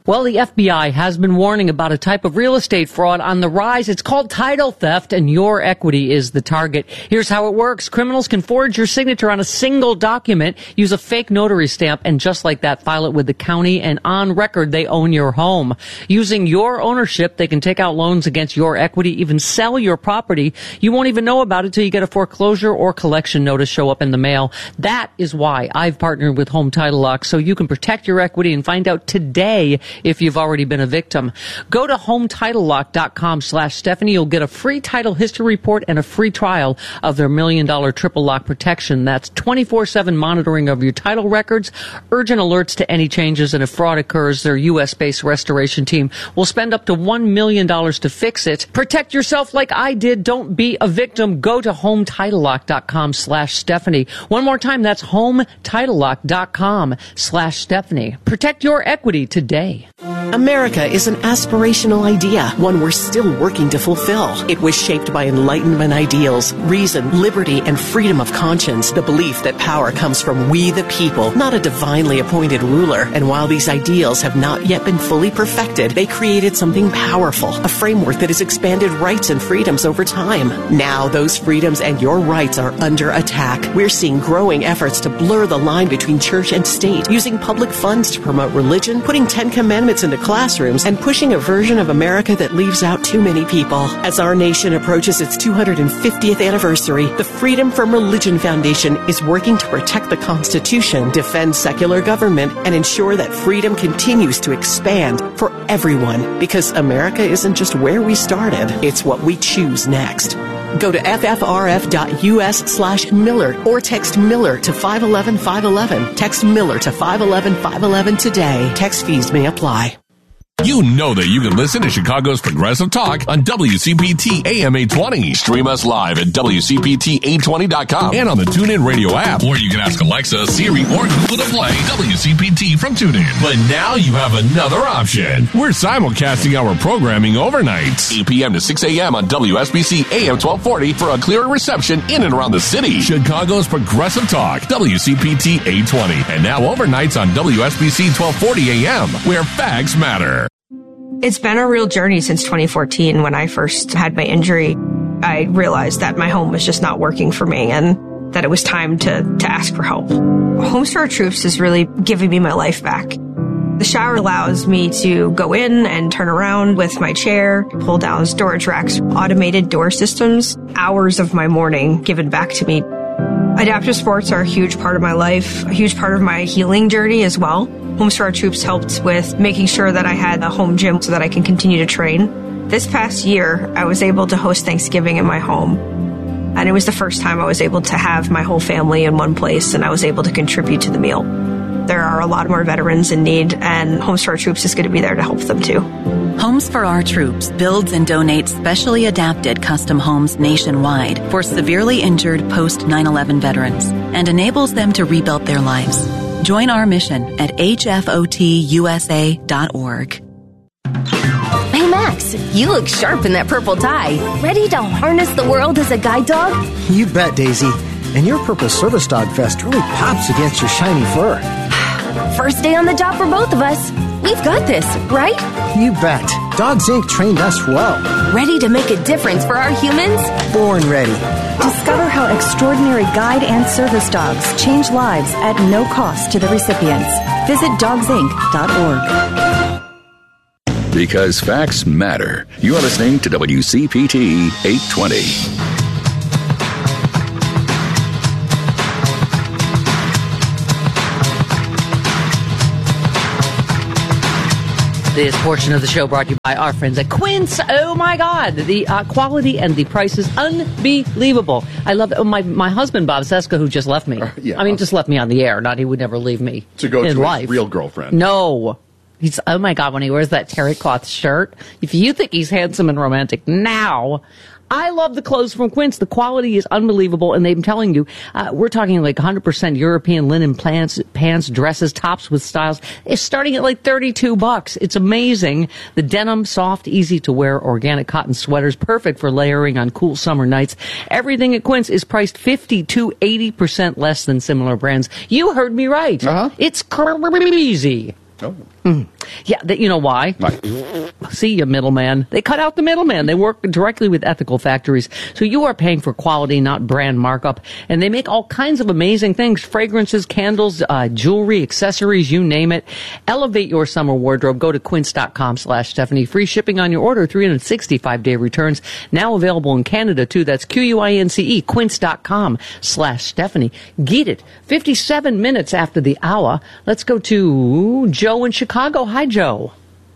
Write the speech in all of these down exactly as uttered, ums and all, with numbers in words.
Well, the F B I has been warning about a type of real estate fraud on the rise. It's called title theft, and your equity is the target. Here's how it works. Criminals can forge your signature on a single document, use a fake notary stamp, and just like that, file it with the county, and on record, they own your home. Using your ownership, they can take out loans against your equity, even sell your property. You won't even know about it till you get a foreclosure or collection notice show up in the mail. That is why I've partnered with Home Title Lock, so you can protect your equity and find out today if you've already been a victim. Go to HometitleLock.com slash Stephanie. You'll get a free title history report and a free trial of their million dollar triple lock protection. That's twenty-four seven monitoring of your title records, urgent alerts to any changes, and if fraud occurs, their U S based restoration team will spend up to one million dollars to fix it. Protect yourself like I did. Don't be a victim. Go to HometitleLock.com slash Stephanie. One more time, that's HometitleLock.com slash Stephanie. Protect your equity today. America is an aspirational idea, one we're still working to fulfill. It was shaped by Enlightenment ideals, reason, liberty, and freedom of conscience, the belief that power comes from we the people, not a divinely appointed ruler. And while these ideals have not yet been fully perfected, they created something powerful, a framework that has expanded rights and freedoms over time. Now, those freedoms and your rights are under attack. We're seeing growing efforts to blur the line between church and state, using public funds to promote religion, putting Ten Commandments into classrooms, and pushing a version of America that leaves out too many people. As our nation approaches its two hundred fiftieth anniversary, the Freedom from Religion Foundation is working to protect the Constitution, defend secular government, and ensure that freedom continues to expand for everyone. Because America isn't just where we started, it's what we choose next. Go to ffrf.us slash Miller or text Miller to five one one five one one. Text Miller to five one one five one one today. Text fees may apply. You know that you can listen to Chicago's Progressive Talk on W C P T A M eight twenty. Stream us live at W C P T eight twenty dot com and on the TuneIn Radio app. Or you can ask Alexa, Siri, or Google to play W C P T from TuneIn. But now you have another option. We're simulcasting our programming overnight. eight p.m. to six a.m. on W S B C A M twelve forty for a clearer reception in and around the city. Chicago's Progressive Talk, W C P T eight twenty. And now overnights on W S B C twelve forty a.m., where facts matter. It's been a real journey since twenty fourteen. When I first had my injury, I realized that my home was just not working for me and that it was time to, to ask for help. Homes for Our Troops is really giving me my life back. The shower allows me to go in and turn around with my chair, pull down storage racks, automated door systems, hours of my morning given back to me. Adaptive sports are a huge part of my life, a huge part of my healing journey as well. Homes for Our Troops helped with making sure that I had a home gym so that I can continue to train. This past year, I was able to host Thanksgiving in my home. And it was the first time I was able to have my whole family in one place, and I was able to contribute to the meal. There are a lot more veterans in need, and Homes for Our Troops is going to be there to help them too. Homes for Our Troops builds and donates specially adapted custom homes nationwide for severely injured post nine eleven veterans and enables them to rebuild their lives. Join our mission at H F O T U S A dot org. Hey Max, you look sharp in that purple tie. Ready to harness the world as a guide dog? You bet, Daisy. And your purple service dog vest really pops against your shiny fur. First day on the job for both of us. We've got this, right? You bet. Dogs Incorporated trained us well. Ready to make a difference for our humans? Born ready. Discover how extraordinary guide and service dogs change lives at no cost to the recipients. Visit dogs inc dot org. Because facts matter. You are listening to W C P T eight twenty. This portion of the show brought to you by our friends at Quince. Oh, my God. The uh, quality and the price is unbelievable. I love it. Oh, my, my husband, Bob Seska, who just left me. Uh, yeah, I mean, uh, just left me on the air. Not he would never leave me to go in to life. His real girlfriend. No. He's, oh, my God, when he wears that terry cloth shirt. If you think he's handsome and romantic now... I love the clothes from Quince. The quality is unbelievable, and I'm telling you, uh, we're talking like one hundred percent European linen pants, pants, dresses, tops with styles. It's starting at like thirty-two bucks. It's amazing. The denim, soft, easy to wear, organic cotton sweaters, perfect for layering on cool summer nights. Everything at Quince is priced fifty to eighty percent less than similar brands. You heard me right. Uh-huh. It's crazy. Oh. Mm. Yeah, they, you know why? Right. See you, middleman. They cut out the middleman. They work directly with ethical factories. So you are paying for quality, not brand markup. And they make all kinds of amazing things. Fragrances, candles, uh, jewelry, accessories, you name it. Elevate your summer wardrobe. Go to quince.com slash Stephanie. Free shipping on your order. three hundred sixty-five day returns. Now available in Canada, too. That's Q U I N C E. Quince.com slash Stephanie. Get it. fifty-seven minutes after the hour. Let's go to Joe in Chicago. Hi, Joe.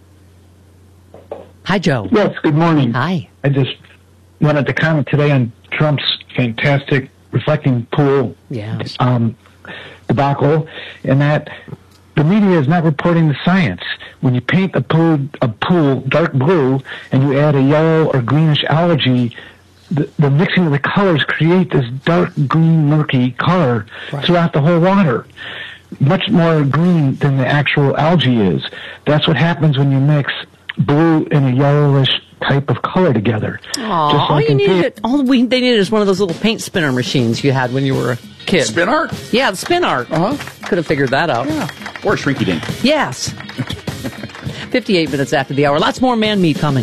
Hi, Joe. Yes, good morning. Hi. I just wanted to comment today on Trump's fantastic reflecting pool yes. um, debacle, in that the media is not reporting the science. When you paint a pool, a pool dark blue and you add a yellow or greenish algae, the, the mixing of the colors create this dark green, murky color right. throughout the whole water. Much more green than the actual algae is. That's what happens when you mix blue and a yellowish type of color together. Aww, Just all like you in needed, paint. all we, they needed is one of those little paint spinner machines you had when you were a kid. Spin art? Yeah, the spin art. Uh huh. Could have figured that out. Yeah. Or Shrinky Dink. Yes. fifty-eight minutes after the hour. Lots more man meat coming.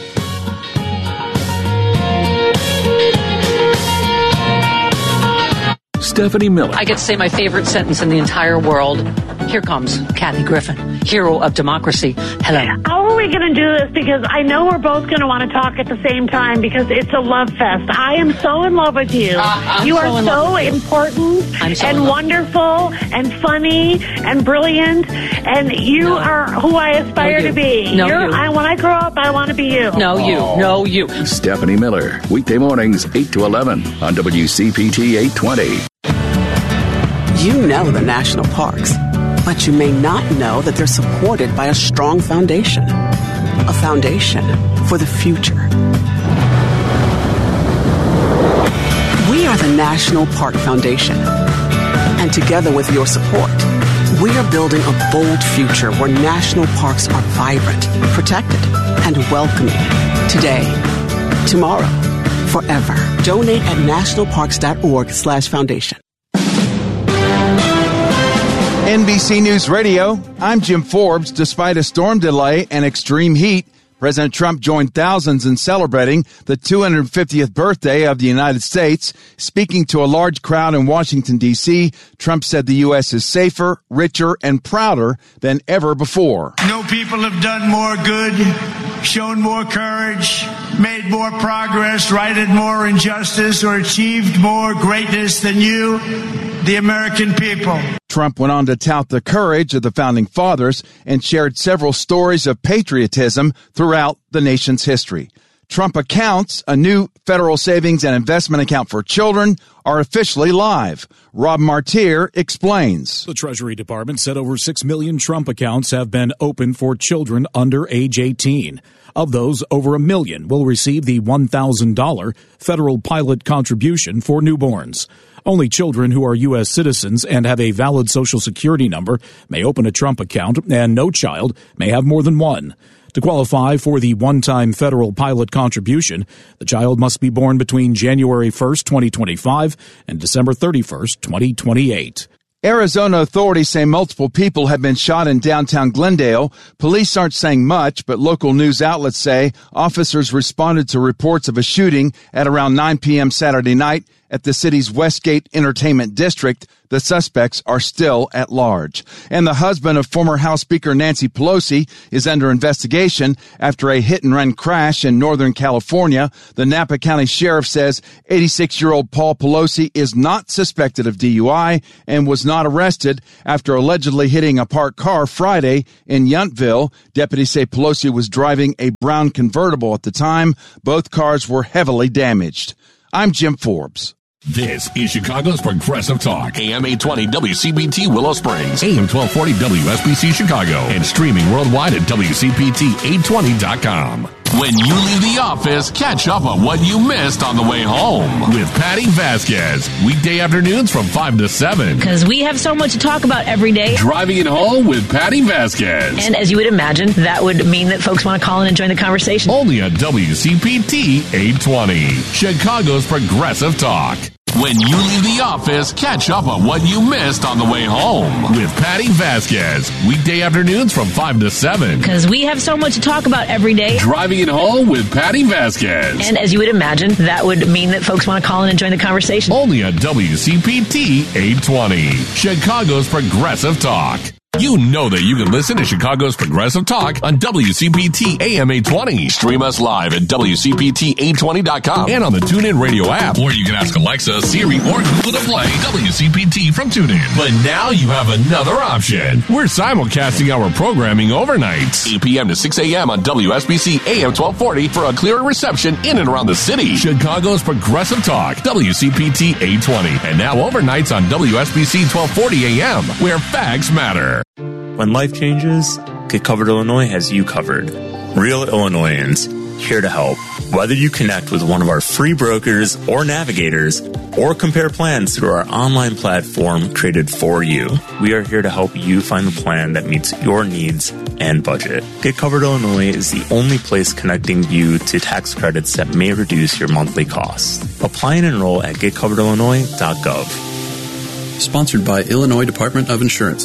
Stephanie Miller. I get to say my favorite sentence in the entire world. Here comes Kathy Griffin, hero of democracy. Hello. How are we going to do this? Because I know we're both going to want to talk at the same time because it's a love fest. I am so in love with you. Uh, you so are so important I'm so and wonderful and funny and brilliant, and you No. are who I aspire No, you. to be. No, You're, you. I, when I grow up, I want to be you. No, you. No, you. Stephanie Miller. Weekday mornings, eight to eleven on W C P T eight twenty. You know the national parks, but you may not know that they're supported by a strong foundation. A foundation for the future. We are the National Park Foundation. And together with your support, we are building a bold future where national parks are vibrant, protected, and welcoming. Today, tomorrow, forever. Donate at nationalparks.org slash foundation. N B C News Radio, I'm Jim Forbes. Despite a storm delay and extreme heat, President Trump joined thousands in celebrating the two hundred fiftieth birthday of the United States. Speaking to a large crowd in Washington, D C, Trump said the U S is safer, richer, and prouder than ever before. No people have done more good, shown more courage, made more progress, righted more injustice, or achieved more greatness than you, the American people. Trump went on to tout the courage of the Founding Fathers and shared several stories of patriotism throughout the nation's history. Trump accounts, a new federal savings and investment account for children, are officially live. Rob Martier explains. The Treasury Department said over six million Trump accounts have been opened for children under age eighteen. Of those, over a million will receive the one thousand dollars federal pilot contribution for newborns. Only children who are U S citizens and have a valid Social Security number may open a Trump account, and no child may have more than one. To qualify for the one-time federal pilot contribution, the child must be born between January first, twenty twenty-five and December thirty-first, twenty twenty-eight. Arizona authorities say multiple people have been shot in downtown Glendale. Police aren't saying much, but local news outlets say officers responded to reports of a shooting at around nine p.m. Saturday night at the city's Westgate Entertainment District. The suspects are still at large. And the husband of former House Speaker Nancy Pelosi is under investigation after a hit-and-run crash in Northern California. The Napa County Sheriff says eighty-six-year-old Paul Pelosi is not suspected of D U I and was not arrested after allegedly hitting a parked car Friday in Yountville. Deputies say Pelosi was driving a brown convertible at the time. Both cars were heavily damaged. I'm Jim Forbes. This is Chicago's Progressive Talk. A M eight twenty W C P T Willow Springs, A M twelve forty W S B C Chicago, and streaming worldwide at W C P T eight twenty dot com. When you leave the office, catch up on what you missed on the way home with Patty Vasquez. Weekday afternoons from five to seven. Because we have so much to talk about every day. Driving it home with Patty Vasquez. And as you would imagine, that would mean that folks want to call in and join the conversation. Only on W C P T eight twenty, Chicago's Progressive Talk. When you leave the office, catch up on what you missed on the way home with Patty Vasquez. Weekday afternoons from five to seven. Because we have so much to talk about every day. Driving it home with Patty Vasquez. And as you would imagine, that would mean that folks want to call in and join the conversation. Only on W C P T eight twenty, Chicago's Progressive Talk. You know that you can listen to Chicago's Progressive Talk on W C P T A M eight twenty. Stream us live at W C P T eight twenty dot com and on the TuneIn Radio app. Or you can ask Alexa, Siri, or Google to play W C P T from TuneIn. But now you have another option. We're simulcasting our programming overnights, eight p.m. to six a.m. on W S B C A M twelve forty for a clearer reception in and around the city. Chicago's Progressive Talk, W C P T eight twenty. And now overnights on W S B C twelve forty a.m., where facts matter. When life changes, Get Covered Illinois has you covered. Real Illinoisans, here to help. Whether you connect with one of our free brokers or navigators, or compare plans through our online platform created for you, we are here to help you find the plan that meets your needs and budget. Get Covered Illinois is the only place connecting you to tax credits that may reduce your monthly costs. Apply and enroll at get covered illinois dot gov. Sponsored by Illinois Department of Insurance.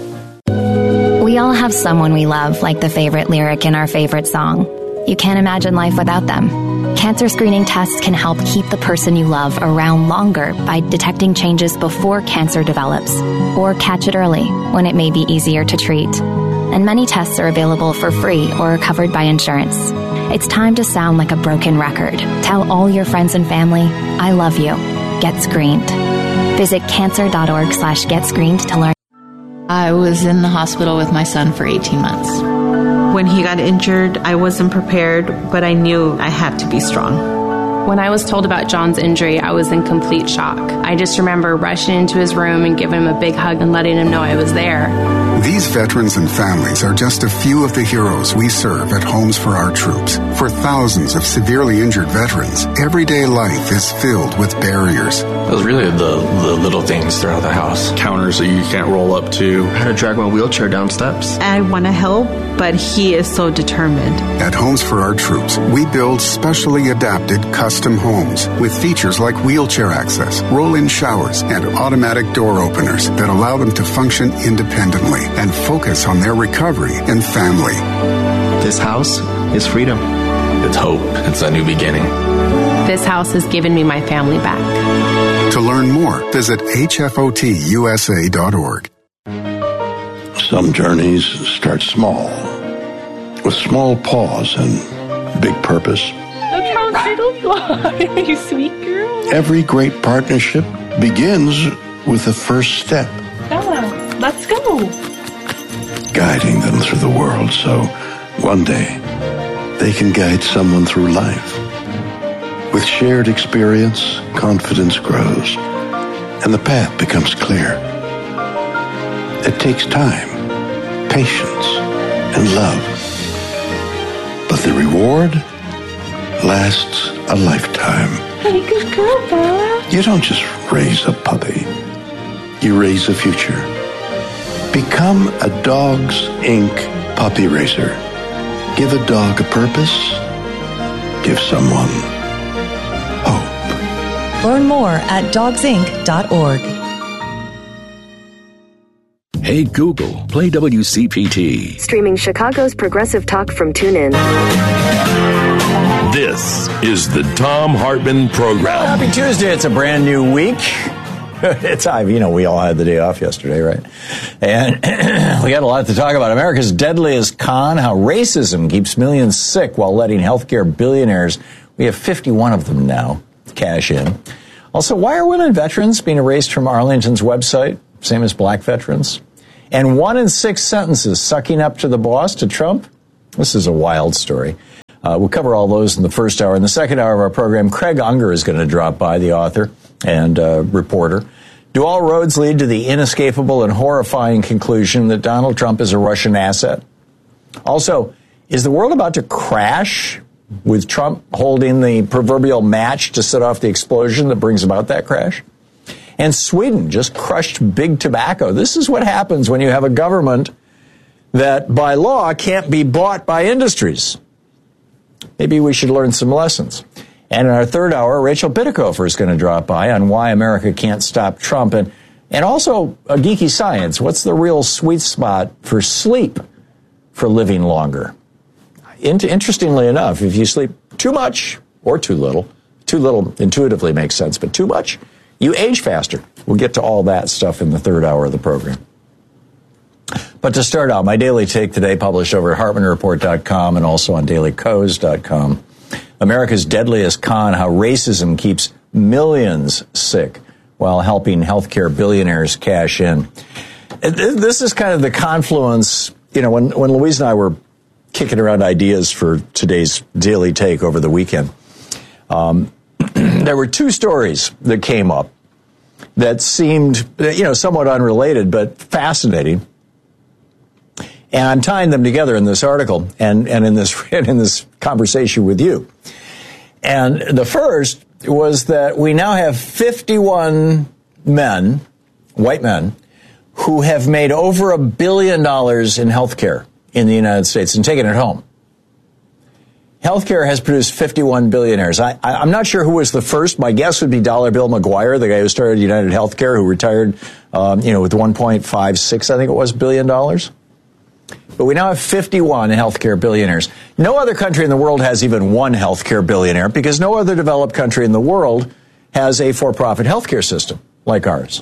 We all have someone we love, like the favorite lyric in our favorite song. You can't imagine life without them. Cancer screening tests can help keep the person you love around longer by detecting changes before cancer develops, or catch it early when it may be easier to treat. And many tests are available for free or are covered by insurance. It's time to sound like a broken record. Tell all your friends and family, I love you. Get screened. Visit cancer.org slash get screened to learn. I was in the hospital with my son for eighteen months. When he got injured, I wasn't prepared, but I knew I had to be strong. When I was told about John's injury, I was in complete shock. I just remember rushing into his room and giving him a big hug and letting him know I was there. These veterans and families are just a few of the heroes we serve at Homes for Our Troops. For thousands of severely injured veterans, everyday life is filled with barriers. It was really the, the little things throughout the house. Counters that you can't roll up to. How to drag my wheelchair down steps. I want to help, but he is so determined. At Homes for Our Troops, we build specially adapted custom homes with features like wheelchair access, roll-in showers, and automatic door openers that allow them to function independently and focus on their recovery and family. This house is freedom. It's hope. It's a new beginning. This house has given me my family back. To learn more, visit H F O T U S A dot org. Some journeys start small, with small pause and big purpose. Look how little you are, you sweet girl. Every great partnership begins with the first step. Bella, let's go. Guiding them through the world so one day they can guide someone through life. With shared experience, confidence grows, and the path becomes clear. It takes time, patience, and love. But the reward lasts a lifetime. Hey, good girl, Bella. You don't just raise a puppy. You raise a future. Become a Dogs Incorporated puppy raiser. Give a dog a purpose. Give someone hope. Learn more at dogs inc dot org. Hey Google, play W C P T. Streaming Chicago's Progressive Talk from TuneIn. This is the Thom Hartmann Program. Well, happy Tuesday. It's a brand new week. It's time, you know, we all had the day off yesterday, right? And we got a lot to talk about. America's deadliest con, how racism keeps millions sick while letting healthcare billionaires, we have fifty-one of them now, cash in. Also, why are women veterans being erased from Arlington's website, same as black veterans? And one in six sentences sucking up to the boss, to Trump? This is a wild story. Uh, we'll cover all those in the first hour. In the second hour of our program, Craig Unger is going to drop by, the author and uh, reporter. Do all roads lead to the inescapable and horrifying conclusion that Donald Trump is a Russian asset? Also, is the world about to crash with Trump holding the proverbial match to set off the explosion that brings about that crash? And Sweden just crushed big tobacco. This is what happens when you have a government that, by law, can't be bought by industries. Maybe we should learn some lessons. And in our third hour, Rachel Bittekofer is going to drop by on why America can't stop Trump. And, and also a geeky science. What's the real sweet spot for sleep for living longer? In- interestingly enough, if you sleep too much or too little, too little intuitively makes sense, but too much, you age faster. We'll get to all that stuff in the third hour of the program. But to start out, my daily take today, published over at Hartman Report dot com and also on Daily Kos dot com. America's deadliest con, how racism keeps millions sick while helping healthcare billionaires cash in. This is kind of the confluence, you know, when, when Louise and I were kicking around ideas for today's daily take over the weekend, um, there were two stories that came up that seemed, you know, somewhat unrelated, but fascinating. And I'm tying them together in this article and, and in this in this conversation with you. And the first was that we now have fifty-one men, white men, who have made over a billion dollars in healthcare in the United States and taken it home. Healthcare has produced fifty-one billionaires. I, I, I'm not sure who was the first. My guess would be Dollar Bill McGuire, the guy who started United Healthcare, who retired, um, you know, with one point five six, I think it was, billion dollars. But we now have fifty-one healthcare billionaires. No other country in the world has even one healthcare billionaire because no other developed country in the world has a for-profit healthcare system like ours.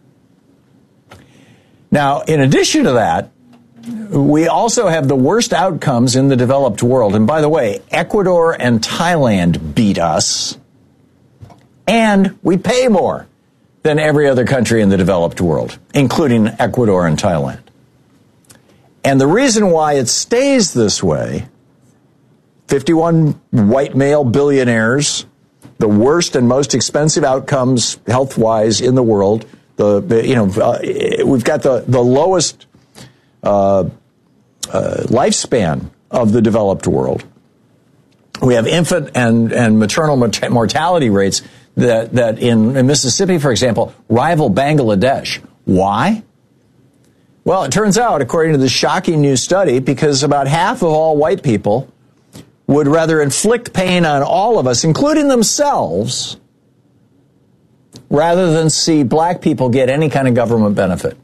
Now, in addition to that, we also have the worst outcomes in the developed world. And by the way, Ecuador and Thailand beat us, and we pay more than every other country in the developed world, including Ecuador and Thailand. And the reason why it stays this way, fifty-one white male billionaires, the worst and most expensive outcomes health-wise in the world, the, the you know, uh, we've got the, the lowest uh, uh, lifespan of the developed world. We have infant and, and maternal mortality rates that, that in, in Mississippi, for example, rival Bangladesh. Why? Well, it turns out, according to this shocking new study, because about half of all white people would rather inflict pain on all of us, including themselves, rather than see black people get any kind of government benefit.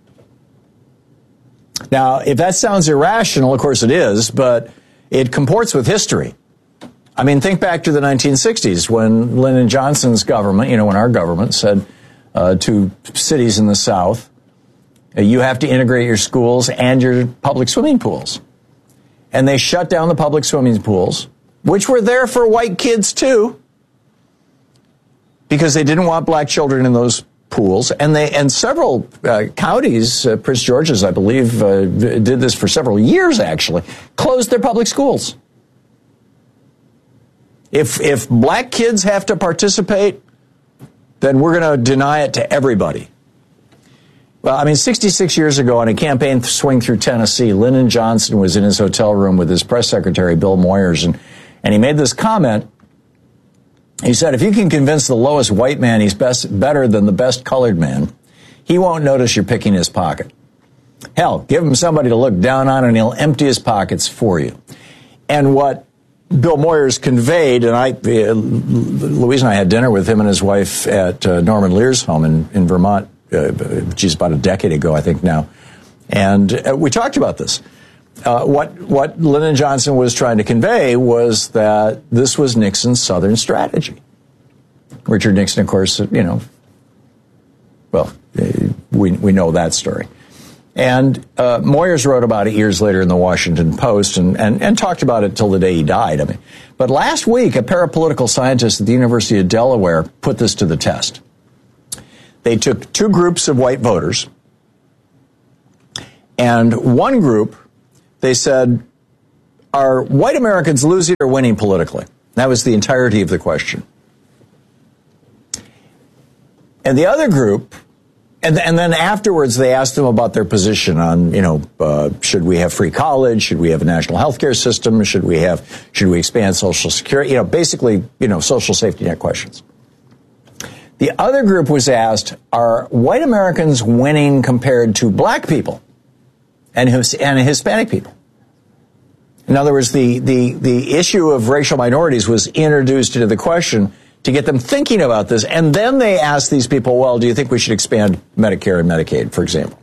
Now, if that sounds irrational, of course it is, but it comports with history. I mean, think back to the nineteen sixties when Lyndon Johnson's government, you know, when our government said uh, to cities in the South, you have to integrate your schools and your public swimming pools. And they shut down the public swimming pools, which were there for white kids too, because they didn't want black children in those pools. And they and several uh, counties, uh, Prince George's, I believe, uh, did this for several years, actually, closed their public schools. If if black kids have to participate, then we're going to deny it to everybody. Well, I mean, sixty-six years ago on a campaign swing through Tennessee, Lyndon Johnson was in his hotel room with his press secretary, Bill Moyers, and, and he made this comment. He said, if you can convince the lowest white man he's best, better than the best colored man, he won't notice you're picking his pocket. Hell, give him somebody to look down on and he'll empty his pockets for you. And what Bill Moyers conveyed, and I, uh, Louise and I had dinner with him and his wife at uh, Norman Lear's home in, in Vermont, uh, geez, about a decade ago, I think now. And uh, we talked about this. Uh, what what Lyndon Johnson was trying to convey was that this was Nixon's Southern strategy. Richard Nixon, of course, you know, well, we we know that story. And uh, Moyers wrote about it years later in the Washington Post and, and, and talked about it till the day he died. I mean, but last week, a pair of political scientists at the University of Delaware put this to the test. They took two groups of white voters, and one group, they said, are white Americans losing or winning politically? That was the entirety of the question. And the other group, and, and then afterwards they asked them about their position on, you know, uh, should we have free college? Should we have a national health care system? Should we have, should we expand Social Security? You know, basically, you know, social safety net questions. The other group was asked, are white Americans winning compared to black people and, and Hispanic people? In other words, the, the, the issue of racial minorities was introduced into the question to get them thinking about this. And then they asked these people, well, do you think we should expand Medicare and Medicaid, for example?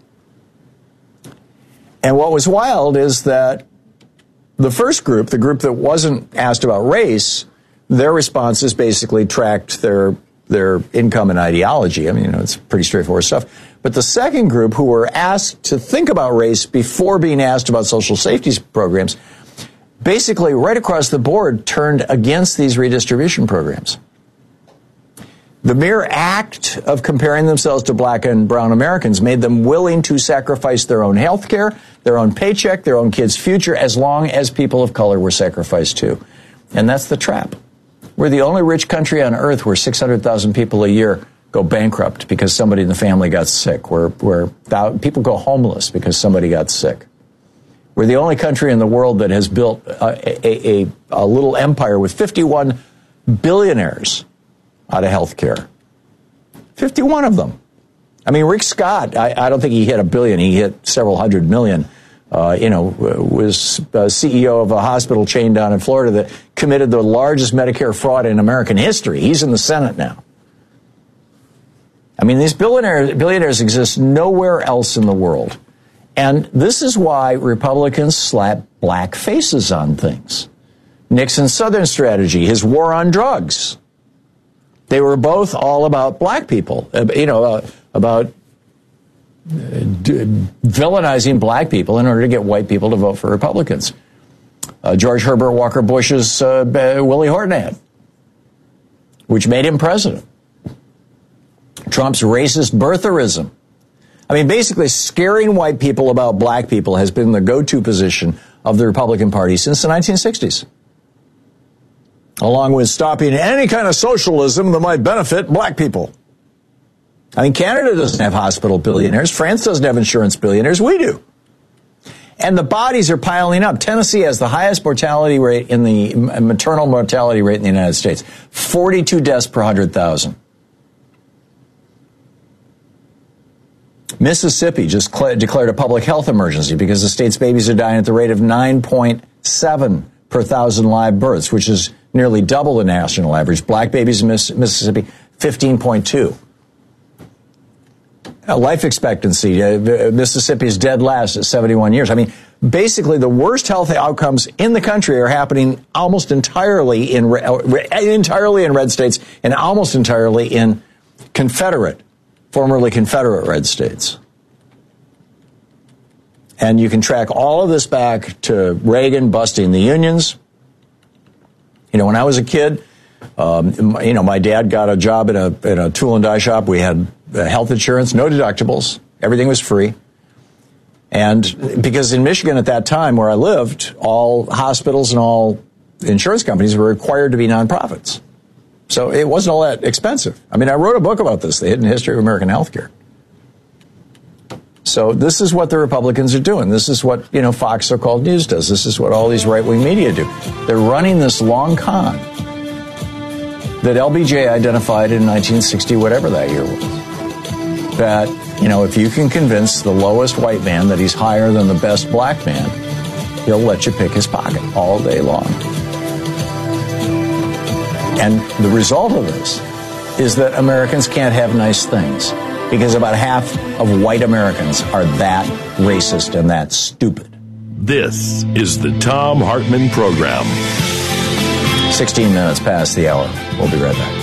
And what was wild is that the first group, the group that wasn't asked about race, their responses basically tracked their their income and ideology. I mean, you know, it's pretty straightforward stuff. But the second group, who were asked to think about race before being asked about social safety programs, basically right across the board turned against these redistribution programs. The mere act of comparing themselves to black and brown Americans made them willing to sacrifice their own health care, their own paycheck, their own kids' future, as long as people of color were sacrificed too. And that's the trap. We're the only rich country on earth where six hundred thousand people a year go bankrupt because somebody in the family got sick, where, where people go homeless because somebody got sick. We're the only country in the world that has built a, a, a, a little empire with fifty-one billionaires out of health care. fifty-one of them. I mean, Rick Scott, I, I don't think he hit a billion. He hit several hundred million. Uh, you know, was uh, C E O of a hospital chain down in Florida that committed the largest Medicare fraud in American history. He's in the Senate now. I mean, these billionaires, billionaires exist nowhere else in the world. And this is why Republicans slap black faces on things. Nixon's Southern strategy, his war on drugs. They were both all about black people, uh, you know, uh, about uh, d- villainizing black people in order to get white people to vote for Republicans. Uh, George Herbert Walker Bush's uh, Willie Horton ad, which made him president. Trump's racist birtherism. I mean, basically, scaring white people about black people has been the go-to position of the Republican Party since the nineteen sixties. Along with stopping any kind of socialism that might benefit black people. I mean, Canada doesn't have hospital billionaires. France doesn't have insurance billionaires. We do. And the bodies are piling up. Tennessee has the highest mortality rate in the maternal mortality rate in the United States. forty-two deaths per one hundred thousand. Mississippi just cl- declared a public health emergency because the state's babies are dying at the rate of nine point seven per thousand live births, which is nearly double the national average. Black babies in Miss- Mississippi, fifteen point two. Uh, life expectancy, uh, Mississippi is dead last at seventy-one years. I mean, basically the worst health outcomes in the country are happening almost entirely in re- uh, entirely in red states and almost entirely in Confederate, formerly Confederate red states. And you can track all of this back to Reagan busting the unions. You know, when I was a kid, um, you know, my dad got a job in a, in a tool and die shop. We had health insurance, no deductibles. Everything was free. And because in Michigan at that time where I lived, all hospitals and all insurance companies were required to be nonprofits. So it wasn't all that expensive. I mean, I wrote a book about this, The Hidden History of American Healthcare. So this is what the Republicans are doing. This is what, you know, Fox so-called news does. This is what all these right-wing media do. They're running this long con that L B J identified in nineteen sixty, whatever that year was. That, you know, if you can convince the lowest white man that he's higher than the best black man, he'll let you pick his pocket all day long. And the result of this is that Americans can't have nice things because about half of white Americans are that racist and that stupid. This is the Thom Hartmann Program. sixteen minutes past the hour. We'll be right back.